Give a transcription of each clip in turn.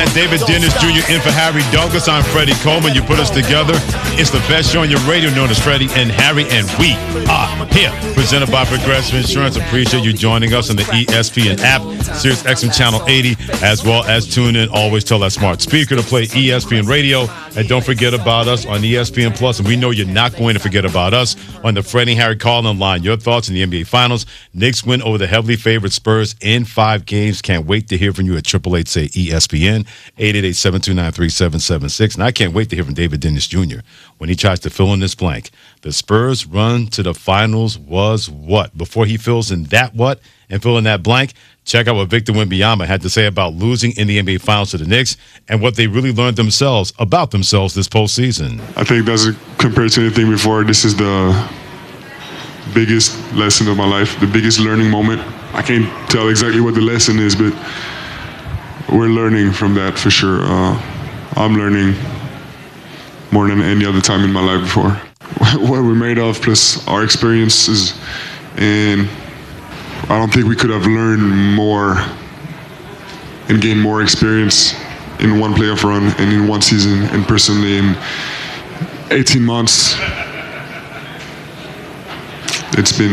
David Dennis Jr. in for Harry Douglas. I'm Freddie Coleman. You put us together. It's the best show on your radio known as Freddie and Harry, and we are here. Presented by Progressive Insurance. Appreciate you joining us on the ESPN app, Sirius XM Channel 80, as well as tune in. Always tell that smart speaker to play ESPN Radio. And don't forget about us on ESPN Plus. And we know you're not going to forget about us on the Freddie and Harry call-in line. Your thoughts in the NBA Finals. Knicks win over the heavily favored Spurs in 5 games. Can't wait to hear from you at 888-SAY-ESPN, 888-729-3776. And I can't wait to hear from David Dennis Jr. when he tries to fill in this blank. The Spurs' run to the finals was what? Before he fills in that what and fill in that blank, check out what Victor Wembanyama had to say about losing in the NBA Finals to the Knicks and what they really learned about themselves this postseason. I think that's compared to anything before. This is the biggest lesson of my life, the biggest learning moment. I can't tell exactly what the lesson is, but we're learning from that for sure. I'm learning more than any other time in my life before. What we're made of, plus our experiences, and I don't think we could have learned more and gained more experience in one playoff run and in one season, and personally in 18 months. It's been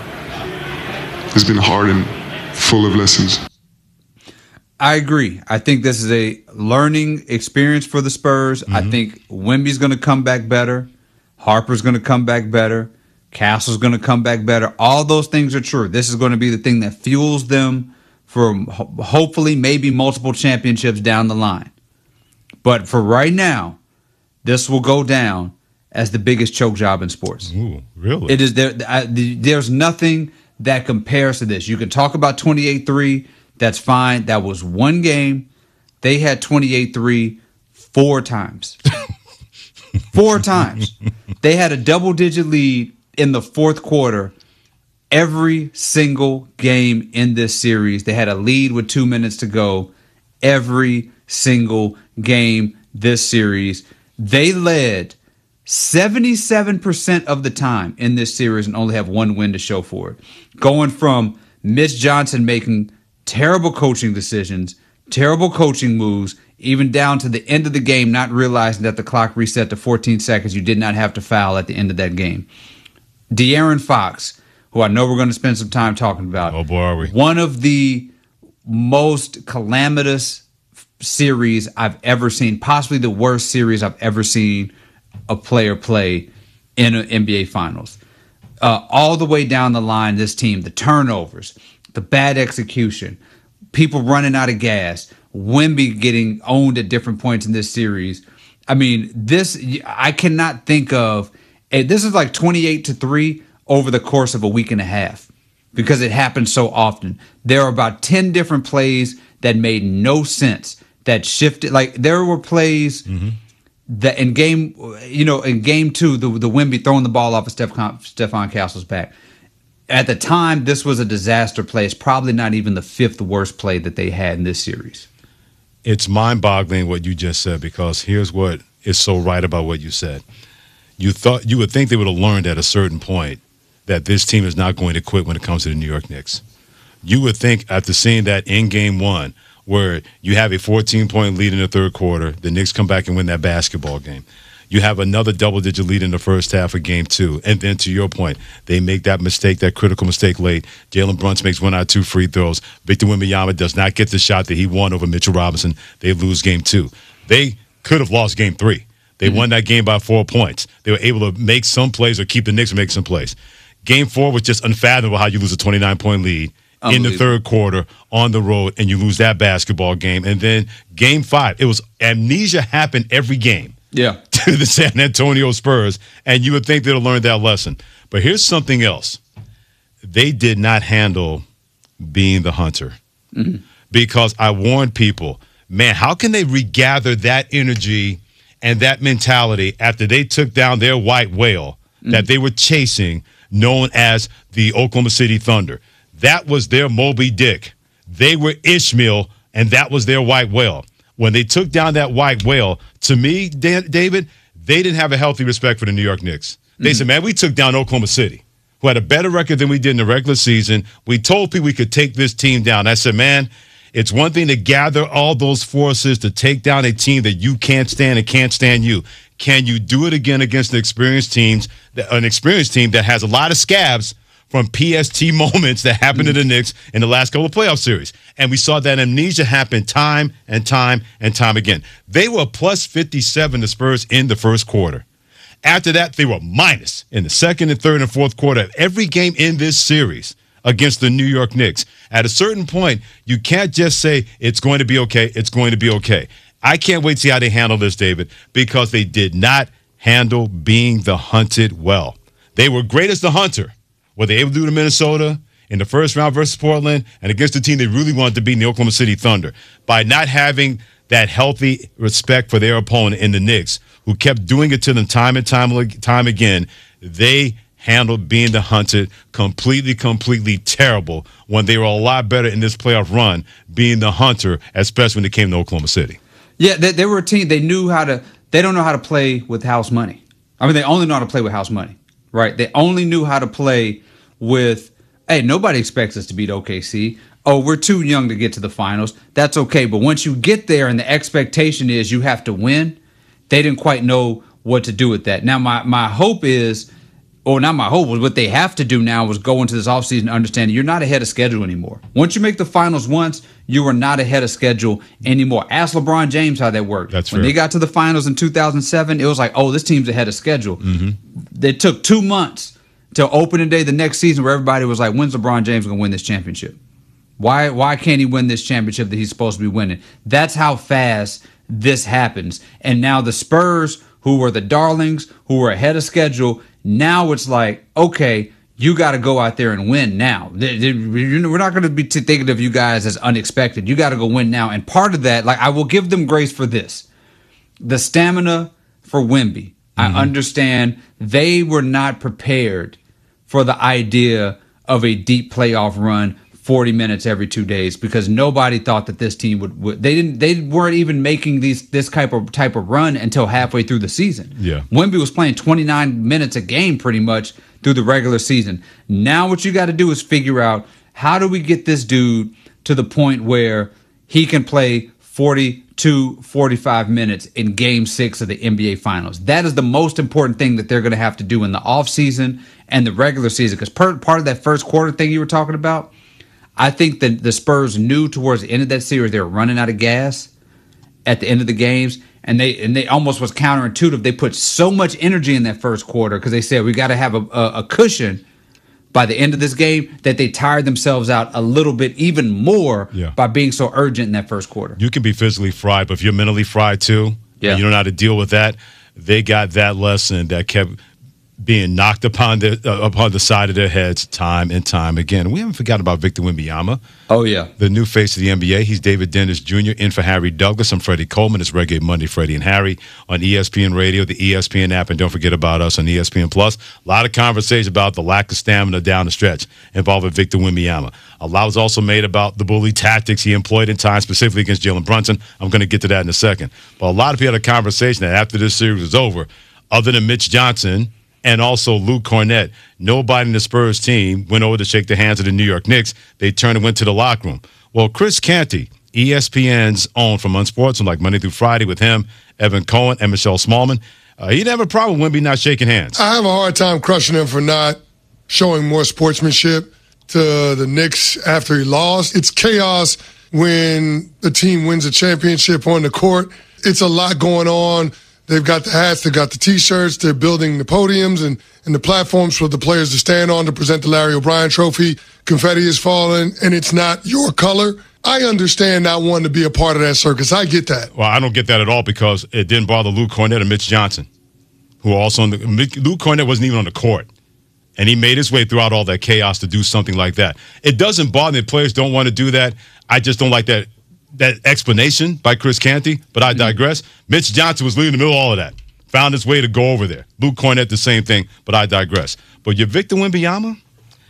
hard and full of lessons. I agree. I think this is a learning experience for the Spurs. I think Wemby's going to come back better. Harper's going to come back better. Castle's going to come back better. All those things are true. This is going to be the thing that fuels them for hopefully maybe multiple championships down the line. But for right now, this will go down as the biggest choke job in sports. Ooh, really? It is there's nothing that compares to this. You can talk about 28-3. That's fine. That was one game. They had 28-3 4 times. 4 times. They had a double-digit lead in the fourth quarter every single game in this series. They had a lead with 2 minutes to go every single game this series. They led 77% of the time in this series and only have 1 win to show for it. Going from Mitch Johnson making terrible coaching decisions, terrible coaching moves, even down to the end of the game, not realizing that the clock reset to 14 seconds. You did not have to foul at the end of that game. De'Aaron Fox, who I know we're going to spend some time talking about. Oh, boy, are we. One of the most calamitous series I've ever seen, possibly the worst series I've ever seen a player play in an NBA Finals. All the way down the line, this team, the turnovers, the bad execution, people running out of gas, Wemby getting owned at different points in this series. I mean, I cannot think of. This is like 28-3 over the course of a week and a half because it happens so often. There are about 10 different plays that made no sense that shifted. Like there were plays that in game 2, the Wemby throwing the ball off of Stephon Castle's back. At the time, this was a disaster play. It's probably not even the 5th worst play that they had in this series. It's mind-boggling what you just said, because here's what is so right about what you said. You would think they would have learned at a certain point that this team is not going to quit when it comes to the New York Knicks. You would think after seeing that in Game 1, where you have a 14-point lead in the third quarter, the Knicks come back and win that basketball game. You have another double-digit lead in the first half of Game 2. And then to your point, they make that mistake, that critical mistake late. Jalen Brunson makes 1 out of 2 free throws. Victor Wembanyama does not get the shot that he won over Mitchell Robinson. They lose Game 2. They could have lost Game 3. They won that game by 4 points. They were able to make some plays or keep the Knicks from making some plays. Game 4 was just unfathomable how you lose a 29-point lead in the third quarter on the road and you lose that basketball game. And then Game 5, it was amnesia happened every game. Yeah. To the San Antonio Spurs, and you would think they'd have learned that lesson. But here's something else. They did not handle being the hunter. Because I warned people, man, how can they regather that energy and that mentality after they took down their white whale that they were chasing, known as the Oklahoma City Thunder? That was their Moby Dick. They were Ishmael, and that was their white whale. When they took down that white whale, to me, David, they didn't have a healthy respect for the New York Knicks. They said, man, we took down Oklahoma City, who had a better record than we did in the regular season. We told people we could take this team down. I said, man, It's one thing to gather all those forces to take down a team that you can't stand and can't stand you. Can you do it again against an experienced team that has a lot of scabs from PST moments that happened to the Knicks in the last couple of playoff series? And we saw that amnesia happen time and time and time again. They were plus 57, the Spurs, in the first quarter. After that, they were minus in the second and third and fourth quarter of every game in this series against the New York Knicks. At a certain point, you can't just say, it's going to be okay, it's going to be okay. I can't wait to see how they handle this, David, because they did not handle being the hunted well. They were great as the hunter. What they able to do to Minnesota in the first round versus Portland and against the team they really wanted to beat in the Oklahoma City Thunder by not having that healthy respect for their opponent in the Knicks, who kept doing it to them time and time again. They handled being the hunted completely terrible when they were a lot better in this playoff run being the hunter, especially when they came to Oklahoma City. Yeah, they were a team. They knew how to. They don't know how to play with house money. I mean, they only know how to play with house money, right? They only knew how to play with, hey, nobody expects us to beat OKC. Oh, we're too young to get to the finals. That's okay. But once you get there and the expectation is you have to win, they didn't quite know what to do with that. Now, my hope is, or not my hope, was what they have to do now was go into this offseason understanding you're not ahead of schedule anymore. Once you make the finals once, you are not ahead of schedule anymore. Ask LeBron James how that worked. That's when fair. they got to the finals in 2007, it was like, oh, this team's ahead of schedule. Mm-hmm. They took 2 months to opening day the next season where everybody was like, when's LeBron James going to win this championship? Why can't he win this championship that he's supposed to be winning? That's how fast this happens. And now the Spurs, who were the darlings, who were ahead of schedule, now it's like, okay, you got to go out there and win now. We're not going to be thinking of you guys as unexpected. You got to go win now. And part of that, like, I will give them grace for this. The stamina for Wemby. I understand they were not prepared for the idea of a deep playoff run 40 minutes every 2 days, because nobody thought that this team would they weren't even making this type of run until halfway through the season. Yeah. Wemby was playing 29 minutes a game pretty much through the regular season. Now what you got to do is figure out, how do we get this dude to the point where he can play 42, 45 minutes in Game 6 of the NBA Finals? That is the most important thing that they're going to have to do in the offseason and the regular season, because part of that first quarter thing you were talking about, I think that the Spurs knew towards the end of that series they were running out of gas at the end of the games, and they almost was counterintuitive. They put so much energy in that first quarter because they said we got to have a cushion by the end of this game, that they tired themselves out a little bit even more by being so urgent in that first quarter. You can be physically fried, but if you're mentally fried too, and you don't know how to deal with that, they got that lesson that kept being knocked upon the side of their heads time and time again. We haven't forgotten about Victor Wembanyama. Oh, yeah. The new face of the NBA. He's David Dennis Jr. in for Harry Douglas. I'm Freddie Coleman. It's Reggae Monday, Freddie and Harry on ESPN Radio, the ESPN app, and don't forget about us on ESPN Plus. A lot of conversation about the lack of stamina down the stretch involving Victor Wembanyama. A lot was also made about the bully tactics he employed in time, specifically against Jalen Brunson. I'm going to get to that in a second. But a lot of people had a conversation that after this series was over, other than Mitch Johnson and also Luke Cornett, nobody in the Spurs team went over to shake the hands of the New York Knicks. They turned and went to the locker room. Well, Chris Canty, ESPN's own from Unsportsmanlike Monday through Friday with him, Evan Cohen, and Michelle Smallman, he didn't have a problem with Wemby not shaking hands. I have a hard time crushing him for not showing more sportsmanship to the Knicks after he lost. It's chaos when the team wins a championship on the court. It's a lot going on. They've got the hats, they've got the T-shirts, they're building the podiums and the platforms for the players to stand on to present the Larry O'Brien Trophy. Confetti is falling, and it's not your color. I understand not wanting to be a part of that circus. I get that. Well, I don't get that at all, because it didn't bother Luke Cornett or Mitch Johnson, who are also Luke Cornett wasn't even on the court. And he made his way throughout all that chaos to do something like that. It doesn't bother me if players don't want to do that. I just don't like that explanation by Chris Canty, but I digress. Mitch Johnson was leading in the middle of all of that. Found his way to go over there. Luke Cornett, the same thing, but I digress. But you're Victor Wembanyama,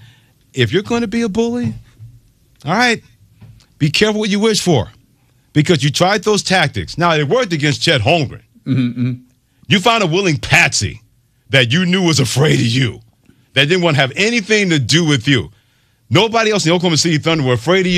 if you're going to be a bully, all right, be careful what you wish for, because you tried those tactics. Now, it worked against Chet Holmgren. Mm-hmm. You found a willing patsy that you knew was afraid of you, that didn't want to have anything to do with you. Nobody else in the Oklahoma City Thunder were afraid of you,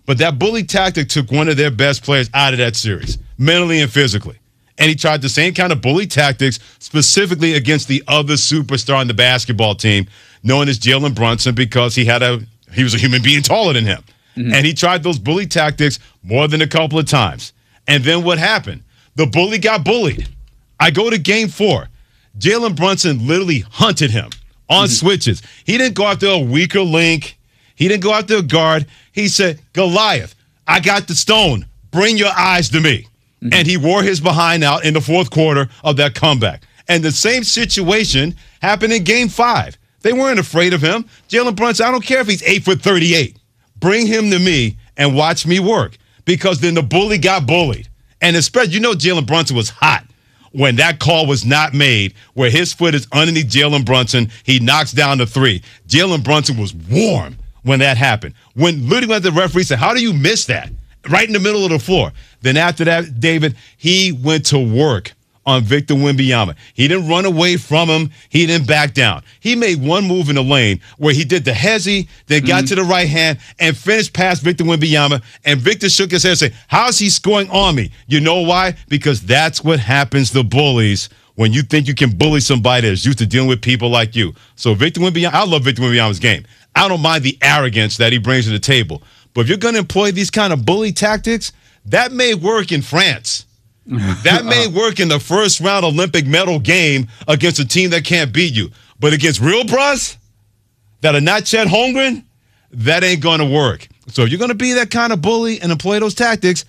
But that bully tactic took one of their best players out of that series, mentally and physically. And he tried the same kind of bully tactics specifically against the other superstar on the basketball team, known as Jalen Brunson, because he was a human being taller than him. Mm-hmm. And he tried those bully tactics more than a couple of times. And then what happened? The bully got bullied. I go to game 4. Jalen Brunson literally hunted him on switches. He didn't go after a weaker link. He didn't go after a guard. He said, Goliath, I got the stone. Bring your eyes to me. Mm-hmm. And he wore his behind out in the fourth quarter of that comeback. And the same situation happened in game 5. They weren't afraid of him. Jalen Brunson, I don't care if he's 8'38". Bring him to me and watch me work. Because then the bully got bullied. And especially, Jalen Brunson was hot when that call was not made, where his foot is underneath Jalen Brunson. He knocks down the 3. Jalen Brunson was warm when that happened. When literally the referee said, how do you miss that? Right in the middle of the floor. Then after that, David, he went to work on Victor Wembanyama. He didn't run away from him. He didn't back down. He made one move in the lane where he did the hezzy, then got to the right hand and finished past Victor Wembanyama. And Victor shook his head and said, how's he scoring on me? You know why? Because that's what happens to bullies when you think you can bully somebody that's used to dealing with people like you. So Victor Wembanyama, I love Victor Wembanyama's game. I don't mind the arrogance that he brings to the table. But if you're going to employ these kind of bully tactics, that may work in France. That may work in the first round Olympic medal game against a team that can't beat you. But against real bros that are not Chet Holmgren, that ain't going to work. So if you're going to be that kind of bully and employ those tactics,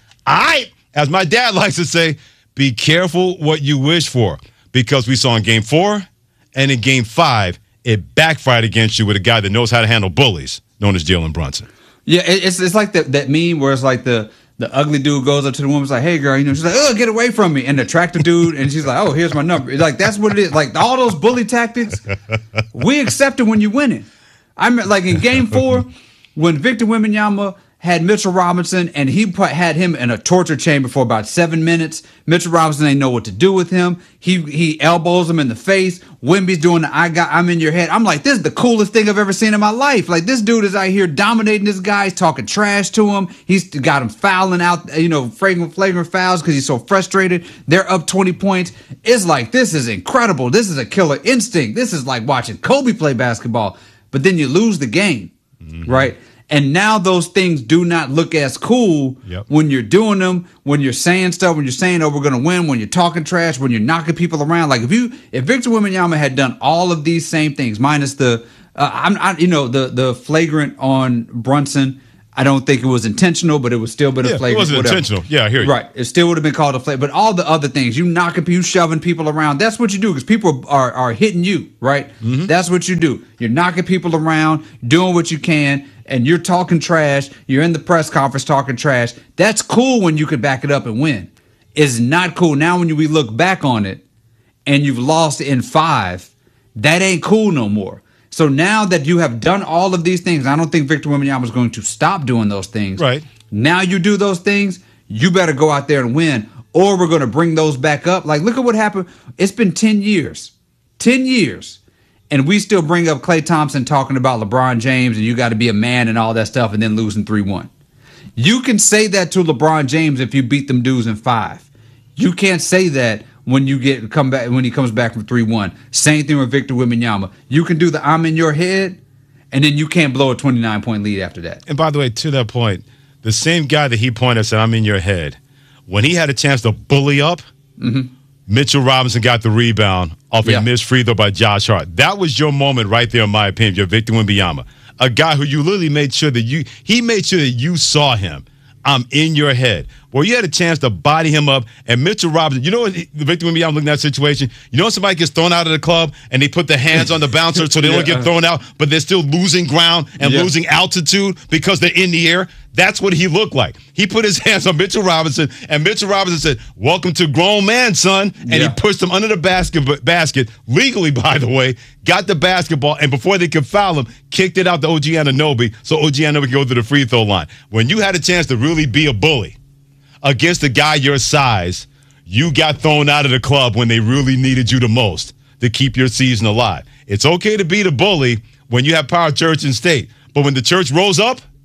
as my dad likes to say, be careful what you wish for. Because we saw in game 4 and in game 5, it backfired against you with a guy that knows how to handle bullies, known as Jalen Brunson. Yeah, it's like that meme where it's like the ugly dude goes up to the woman's like, hey, girl, she's like, oh, get away from me. And the attractive dude, and she's like, oh, here's my number. It's like, that's what it is. Like, all those bully tactics, we accept it when you win it. I mean, like in game 4, when Victor Wembanyama had Mitchell Robinson, and he had him in a torture chamber for about 7 minutes. Mitchell Robinson didn't know what to do with him. He elbows him in the face. Wemby's doing the I'm in your head. I'm like, this is the coolest thing I've ever seen in my life. Like, this dude is out here dominating this guy. He's talking trash to him. He's got him fouling out, flagrant fouls because he's so frustrated. They're up 20 points. It's like, this is incredible. This is a killer instinct. This is like watching Kobe play basketball. But then you lose the game, right? And now those things do not look as cool when you're doing them, when you're saying stuff, when you're saying, oh, we're going to win, when you're talking trash, when you're knocking people around. Like if Victor Wembanyama had done all of these same things, minus the flagrant on Brunson, I don't think it was intentional, but it was still been a flagrant. It wasn't intentional. Yeah, I hear you. Right. It still would have been called a flagrant. But all the other things, you knocking people, you shoving people around, that's what you do because people are hitting you, right? Mm-hmm. That's what you do. You're knocking people around, doing what you can, and you're talking trash. You're in the press conference talking trash. That's cool when you can back it up and win. It's not cool now when we look back on it and you've lost in 5. That ain't cool no more. So now that you have done all of these things, I don't think Victor Wembanyama is going to stop doing those things. Right. Now you do those things, you better go out there and win, or we're going to bring those back up. Like, look at what happened. It's been 10 years. 10 years. And we still bring up Klay Thompson talking about LeBron James and you got to be a man and all that stuff and then losing 3-1. You can say that to LeBron James if you beat them dudes in 5. You can't say that when he comes back from 3-1. Same thing with Victor Wembanyama. You can do the I'm in your head, and then you can't blow a 29-point lead after that. And by the way, to that point, the same guy that he pointed said, I'm in your head. When he had a chance to bully up, Mitchell Robinson got the rebound off a missed free throw by Josh Hart. That was your moment right there, in my opinion, your Victor Wembanyama. A guy who you literally made sure that you saw him. I'm in your head. Well, you had a chance to body him up, and Mitchell Robinson, you know what the Victor Wembanyama looking at that situation? You know when somebody gets thrown out of the club and they put their hands on the bouncer so they don't get thrown out, but they're still losing ground and losing altitude because they're in the air? That's what he looked like. He put his hands on Mitchell Robinson, and Mitchell Robinson said, welcome to grown man, son. And he pushed him under the basket, legally, by the way, got the basketball, and before they could foul him, kicked it out to OG Anunoby so OG Anunoby could go to the free throw line. When you had a chance to really be a bully against a guy your size, you got thrown out of the club when they really needed you the most to keep your season alive. It's okay to be the bully when you have power, church, and state. But when the church rose up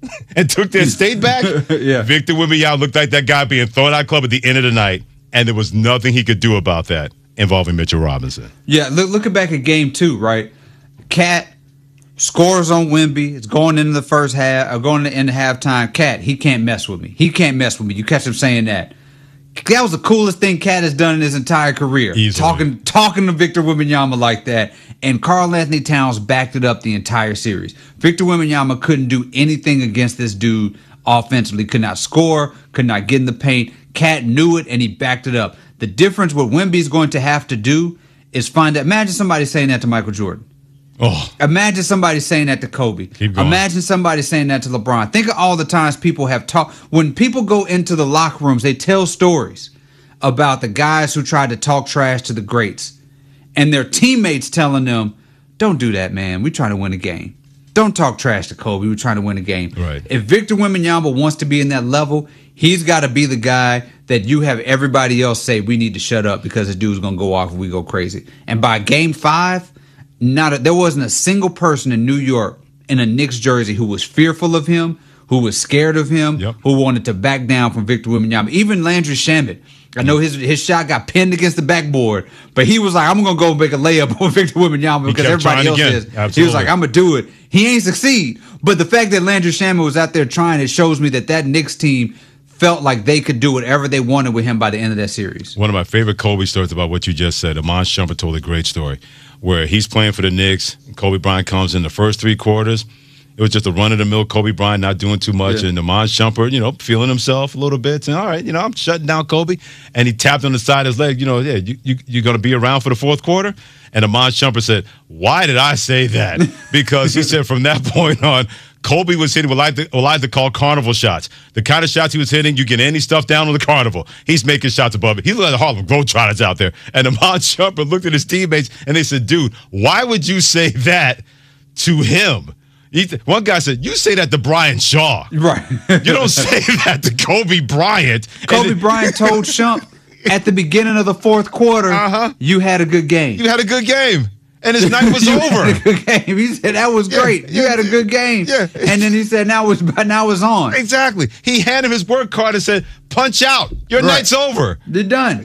and took their state back. Yeah. Victor Wembanyama looked like that guy being thrown out of club at the end of the night, and there was nothing he could do about that involving Mitchell Robinson. Yeah, looking back at game 2, right? Cat scores on Wemby. It's going into the first half, or going into halftime. Cat, he can't mess with me. He can't mess with me. You catch him saying that. That was the coolest thing Cat has done in his entire career. Easily. Talking to Victor Wembanyama like that. And Karl Anthony Towns backed it up the entire series. Victor Wembanyama couldn't do anything against this dude offensively. Could not score, could not get in the paint. Cat knew it, and he backed it up. The difference what Wemby's going to have to do is find out. Imagine somebody saying that to Michael Jordan. Oh, Imagine somebody saying that to Kobe. Keep going. Imagine somebody saying that to LeBron. Think of all the times people have talked. When people go into the locker rooms, they tell stories about the guys who tried to talk trash to the greats. And their teammates telling them, don't do that, man. We're trying to win a game. Don't talk trash to Kobe. We're trying to win a game. Right. If Victor Wembanyama wants to be in that level, he's got to be the guy that you have everybody else say, we need to shut up because this dude's going to go off if we go crazy. And by game 5, there wasn't a single person in New York in a Knicks jersey who was fearful of him, who was scared of him, who wanted to back down from Victor Wembanyama. Even Landry Shamet. I know his shot got pinned against the backboard, but he was like, I'm going to go make a layup on Victor Wembanyama because everybody else is. Absolutely. He was like, I'm going to do it. He ain't succeed. But the fact that Landry Shamet was out there trying, it shows me that Knicks team felt like they could do whatever they wanted with him by the end of that series. one of my favorite Kobe stories about what you just said. Iman Shumpert told a great story where he's playing for the Knicks. Kobe Bryant comes in the first 3 quarters. It was just a run-of-the-mill Kobe Bryant, not doing too much. Yeah. And Iman Shumpert, feeling himself a little bit. And, all right, I'm shutting down Kobe. And he tapped on the side of his leg, you're going to be around for the fourth quarter? And Iman Shumpert said, why did I say that? Because he said from that point on, Kobe was hitting what I like to call carnival shots. The kind of shots he was hitting, you get any stuff down on the carnival. He's making shots above it. He's like the Harlem Globetrotters out there. And Iman Shumpert looked at his teammates, and they said, dude, why would you say that to him? One guy said, you say that to Brian Shaw. Right. You don't say that to Kobe Bryant. Kobe Bryant told Shump at the beginning of the fourth quarter, you had a good game. You had a good game. And his night was over. Had a good game. He said, that was great. You had a good game. Yeah. And then he said, now it's on. Exactly. He handed him his work card and said, punch out. Your night's over. They're done.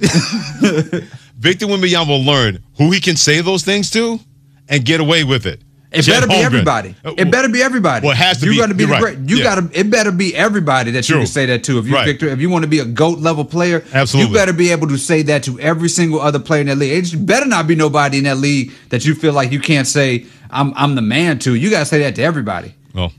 Victor Wembanyama will learn who he can say those things to and get away with it. It better be everybody. It better be everybody. Well, it has to be. You got to be the right. great. It better be everybody that you can say that to. If you Victor, if you want to be a GOAT level player, absolutely, you better be able to say that to every single other player in that league. It better not be nobody in that league that you feel like you can't say I'm the man to. You got to say that to everybody. Well,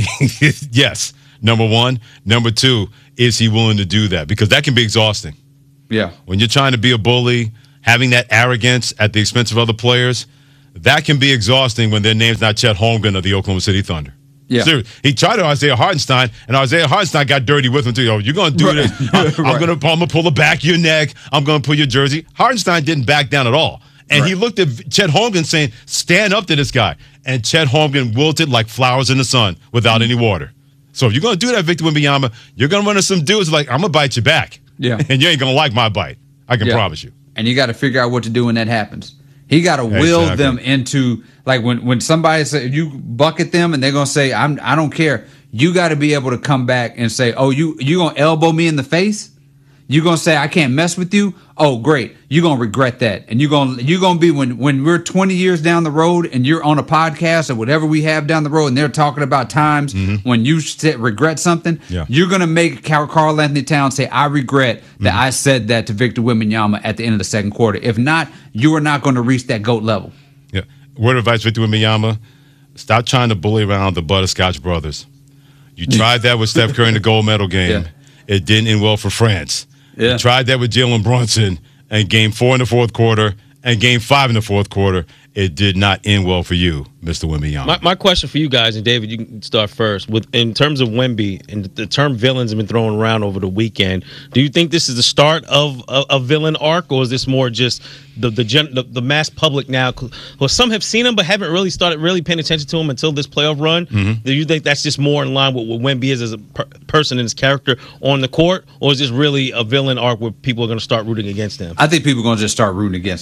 yes. Number one. Number two, is he willing to do that? Because that can be exhausting. Yeah. When you're trying to be a bully, having that arrogance at the expense of other players, that can be exhausting when their name's not Chet Holmgren of the Oklahoma City Thunder. Yeah. Seriously. He tried to Isaiah Hartenstein, and Isaiah Hartenstein got dirty with him too. You're going to do this. I'm going to pull the back of your neck. I'm going to pull your jersey. Hartenstein didn't back down at all. And he looked at Chet Holmgren saying, stand up to this guy. And Chet Holmgren wilted like flowers in the sun without any water. So if you're going to do that, Victor Wembanyama, you're going to run into some dudes like, I'm going to bite you back. Yeah. And you ain't going to like my bite. I can promise you. And you got to figure out what to do when that happens. He got to will them into, like when somebody says, you bucket them and they're going to say, I don't care. You got to be able to come back and say, oh, you going to elbow me in the face? You going to say, I can't mess with you? Oh, great. You're going to regret that. And you're going to be, when we're 20 years down the road and you're on a podcast or whatever we have down the road and they're talking about times when you regret something, you're going to make Karl Anthony Towns say, I regret that I said that to Victor Wembanyama at the end of the second quarter. If not, you are not going to reach that GOAT level. Yeah. Word of advice, Victor Wembanyama, stop trying to bully around the Butterscotch brothers. You tried that with Steph Curry in the gold medal game. Yeah. It didn't end well for France. Yeah. You tried that with Jalen Brunson in Game 4 in the fourth quarter and Game 5 in the fourth quarter. It did not end well for you, Mr. Wembanyama. My question for you guys, and David, you can start first. In terms of Wemby, and the term villains have been thrown around over the weekend, do you think this is the start of a villain arc, or is this more just the mass public now? Well, some have seen him but haven't really started paying attention to him until this playoff run. Mm-hmm. Do you think that's just more in line with what Wemby is as a person and his character on the court, or is this really a villain arc where people are going to start rooting against him? I think people are going to just start rooting against him.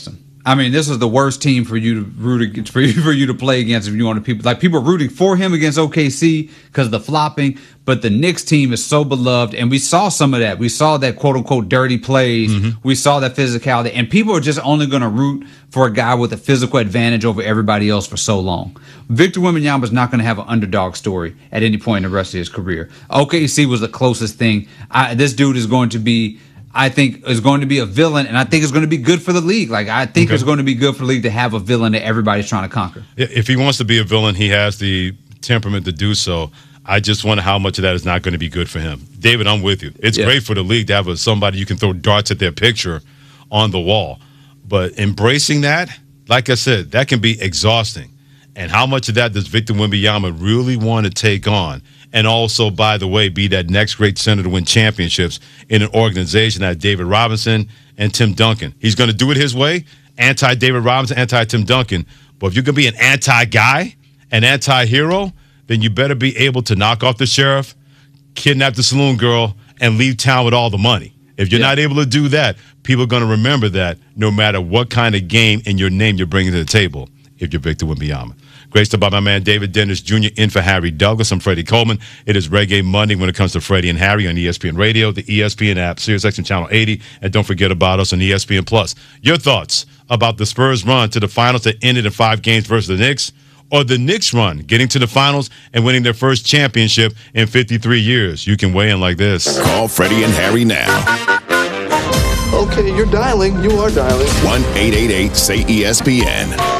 I mean, this is the worst team for you to root against, for you to play against if you want to people. Like, people are rooting for him against OKC because of the flopping, but the Knicks team is so beloved, and we saw some of that. We saw that quote unquote dirty plays. We saw that physicality, and people are just only going to root for a guy with a physical advantage over everybody else for so long. Victor Wembanyama is not going to have an underdog story at any point in the rest of his career. OKC was the closest thing. This dude is going to be, I think, is going to be a villain, and I think it's going to be good for the league. Like, I think it's going to be good for the league to have a villain that everybody's trying to conquer. If he wants to be a villain, he has the temperament to do so. I just wonder how much of that is not going to be good for him. David, I'm with you. It's great for the league to have somebody you can throw darts at their picture on the wall. But embracing that, like I said, that can be exhausting. And how much of that does Victor Wembanyama really want to take on? And also, by the way, be that next great center to win championships in an organization that David Robinson and Tim Duncan. He's going to do it his way, anti-David Robinson, anti-Tim Duncan. But if you're going to be an anti-guy, an anti-hero, then you better be able to knock off the sheriff, kidnap the saloon girl, and leave town with all the money. If you're not able to do that, people are going to remember that no matter what kind of game in your name you're bringing to the table if you're Victor Wembanyama. Great stuff by my man David Dennis Jr. in for Harry Douglas. I'm Freddie Coleman. It is Reggae Monday when it comes to Freddie and Harry on ESPN Radio, the ESPN app, SiriusXM Channel 80, and don't forget about us on ESPN Plus. Your thoughts about the Spurs run to the finals that ended in 5 games versus the Knicks, or the Knicks run getting to the finals and winning their first championship in 53 years? You can weigh in like this. Call Freddie and Harry now. Okay, you're dialing. You are dialing. 1-888-SAY-ESPN.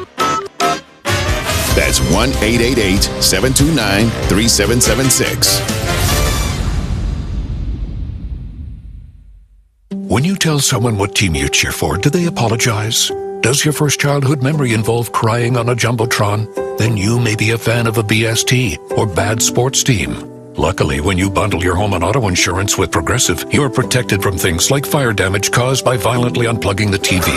That's 1-888-729-3776. When you tell someone what team you cheer for, do they apologize? Does your first childhood memory involve crying on a Jumbotron? Then you may be a fan of a BST or bad sports team. Luckily, when you bundle your home and auto insurance with Progressive, you're protected from things like fire damage caused by violently unplugging the TV.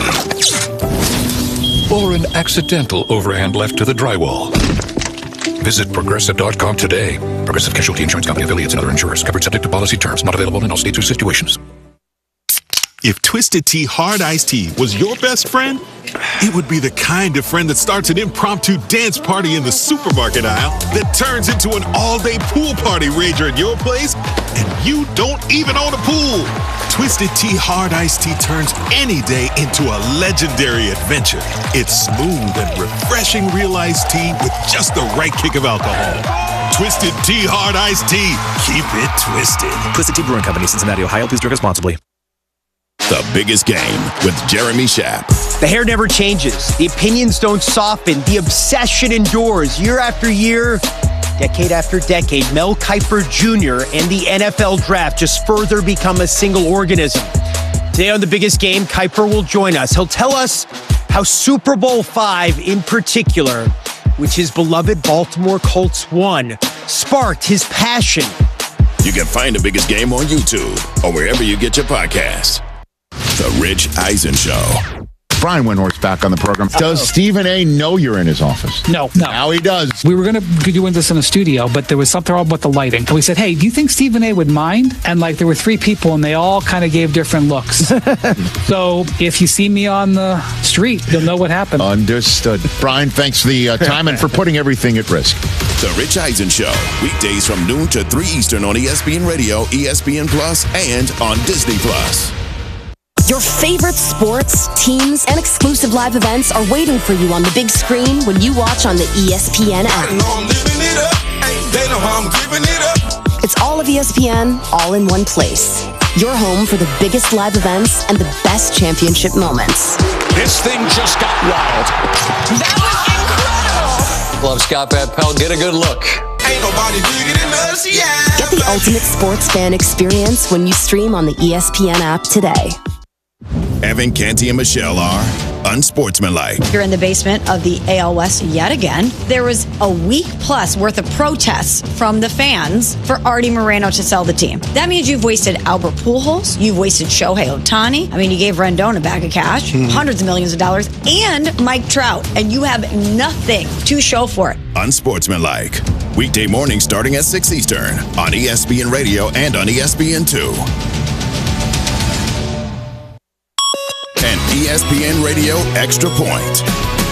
Or an accidental overhand left to the drywall. Visit Progressive.com today. Progressive Casualty Insurance Company, affiliates, and other insurers. Covered subject to policy terms. Not available in all states or situations. If Twisted Tea Hard Iced Tea was your best friend, it would be the kind of friend that starts an impromptu dance party in the supermarket aisle that turns into an all-day pool party rager at your place, and you don't even own a pool. Twisted Tea Hard Iced Tea turns any day into a legendary adventure. It's smooth and refreshing real iced tea with just the right kick of alcohol. Twisted Tea Hard Iced Tea. Keep it twisted. Twisted Tea Brewing Company, Cincinnati, Ohio. Please drink responsibly. The Biggest Game with Jeremy Schaap. The hair never changes. The opinions don't soften. The obsession endures year after year, decade after decade. Mel Kiper Jr. and the NFL Draft just further become a single organism. Today on The Biggest Game, Kiper will join us. He'll tell us how Super Bowl V in particular, which his beloved Baltimore Colts won, sparked his passion. You can find The Biggest Game on YouTube or wherever you get your podcasts. The Rich Eisen Show. Brian Windhorst back on the program. Does Stephen A. know you're in his office? No. Now he does. We were going to do this in a studio, but there was something wrong with the lighting. And we said, hey, do you think Stephen A. would mind? And there were 3 people, and they all kind of gave different looks. So if you see me on the street, you'll know what happened. Understood. Brian, thanks for the time and for putting everything at risk. The Rich Eisen Show. Weekdays from noon to 3 Eastern on ESPN Radio, ESPN Plus, and on Disney Plus. Your favorite sports, teams, and exclusive live events are waiting for you on the big screen when you watch on the ESPN app. It's all of ESPN, all in one place. Your home for the biggest live events and the best championship moments. This thing just got wild. That was incredible. Love Scott Van Pelt. Get a good look. Ain't nobody bigger than us, yeah. Get the ultimate sports fan experience when you stream on the ESPN app today. Evan, Canty, and Michelle are unsportsmanlike. You're in the basement of the AL West yet again. There was a week plus worth of protests from the fans for Artie Moreno to sell the team. That means you've wasted Albert Pujols, you've wasted Shohei Ohtani. I mean, you gave Rendon a bag of cash, hundreds of millions of dollars, and Mike Trout, and you have nothing to show for it. Unsportsmanlike. Weekday mornings starting at 6 Eastern on ESPN Radio and on ESPN2. and ESPN Radio Extra Point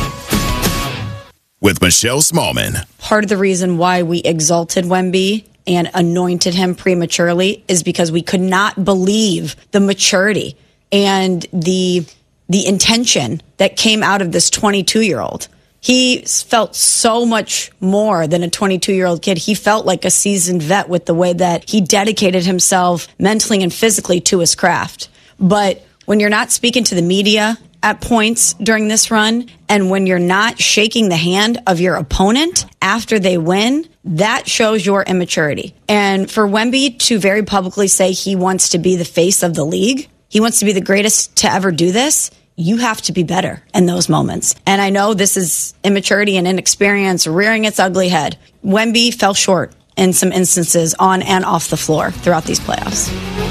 with Michelle Smallman. Part of the reason why we exalted Wemby and anointed him prematurely is because we could not believe the maturity and the intention that came out of this 22-year-old. He felt so much more than a 22-year-old kid. He felt like a seasoned vet with the way that he dedicated himself mentally and physically to his craft. But when you're not speaking to the media at points during this run, and when you're not shaking the hand of your opponent after they win, that shows your immaturity. And for Wemby to very publicly say he wants to be the face of the league, he wants to be the greatest to ever do this, you have to be better in those moments. And I know this is immaturity and inexperience rearing its ugly head. Wemby fell short in some instances on and off the floor throughout these playoffs.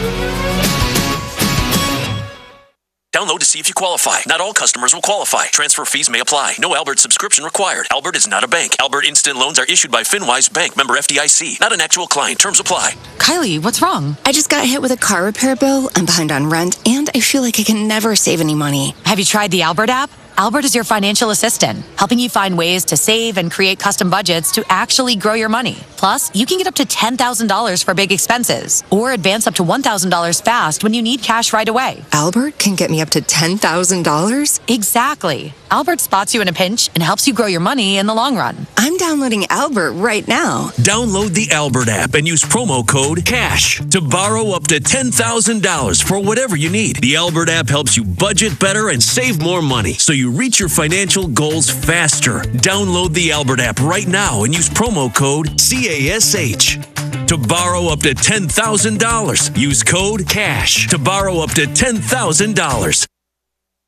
Download to see if you qualify. Not all customers will qualify. Transfer fees may apply. No Albert subscription required. Albert is not a bank. Albert Instant Loans are issued by FinWise Bank, member FDIC. Not an actual client. Terms apply. Kylie, what's wrong? I just got hit with a car repair bill. I'm behind on rent, and I feel like I can never save any money. Have you tried the Albert app? Albert is your financial assistant, helping you find ways to save and create custom budgets to actually grow your money. Plus, you can get up to $10,000 for big expenses or advance up to $1,000 fast when you need cash right away. Albert can get me up to $10,000? Exactly. Albert spots you in a pinch and helps you grow your money in the long run. I'm downloading Albert right now. Download the Albert app and use promo code CASH to borrow up to $10,000 for whatever you need. The Albert app helps you budget better and save more money so you reach your financial goals faster. Download the Albert app right now and use promo code CASH to borrow up to $10,000. Use code CASH to borrow up to $10,000.